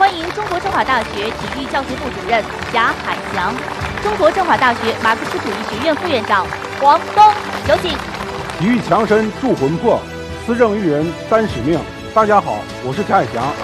欢迎中国政法大学体育教学部主任贾海翔，中国政法大学马克思主义学院副院长黄东，有请。 体育强身铸魂魄，思政育人担使命。大家好，我是贾海翔。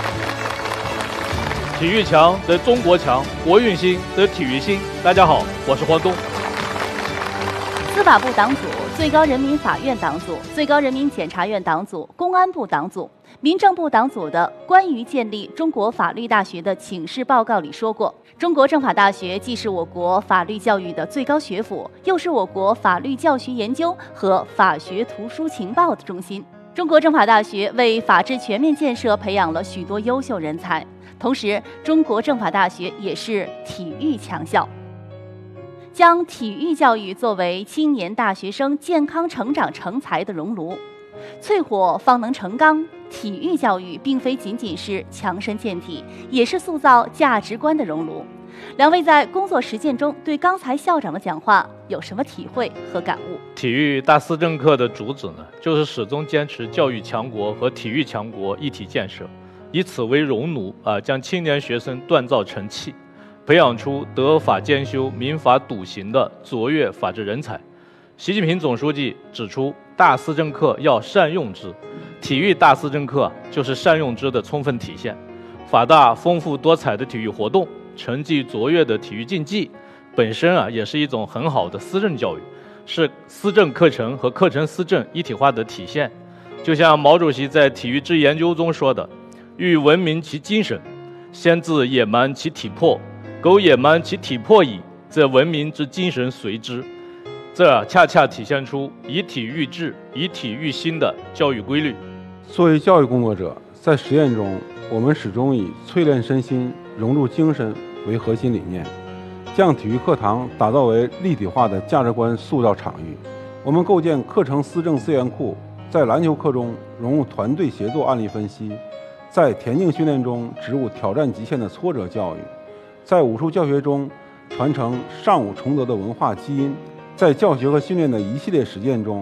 体育强则中国强，国运兴则体育兴。大家好，我是黄东。 司法部党组、最高人民法院党组、最高人民检察院党组、公安部党组、民政部党组的关于建立中国法律大学的请示报告里说过，中国政法大学既是我国法律教育的最高学府，又是我国法律教学研究和法学图书情报的中心。中国政法大学为法治全面建设培养了许多优秀人才，同时，中国政法大学也是体育强校。将体育教育作为青年大学生健康成长成才的熔炉，淬火方能成钢。体育教育并非仅仅是强身健体，也是塑造价值观的熔炉。两位在工作实践中对刚才校长的讲话有什么体会和感悟？ 体育大思政课的主旨呢，就是始终坚持教育强国和体育强国一体建设，以此为熔炉将青年学生锻造成器，培养出德法兼修、民法笃行的卓越法治人才。习近平总书记指出，大思政课要善用之，体育大思政课就是善用之的充分体现。法大丰富多彩的体育活动，成绩卓越的体育竞技，本身也是一种很好的思政教育，是思政课程和课程思政一体化的体现。就像毛主席在《体育之研究》中说的：“欲文明其精神，先自野蛮其体魄。苟野蛮其体魄矣，则文明之精神随之。”这恰恰体现出以体育治、以体育兴的教育规律。 作为教育工作者，在实践中，我们始终以淬炼身心、融入精神为核心理念，将体育课堂打造为立体化的价值观塑造场域。我们构建课程思政资源库，在篮球课中融入团队协作案例分析，在田径训练中植入挑战极限的挫折教育，在武术教学中传承尚武崇德的文化基因，在教学和训练的一系列实践中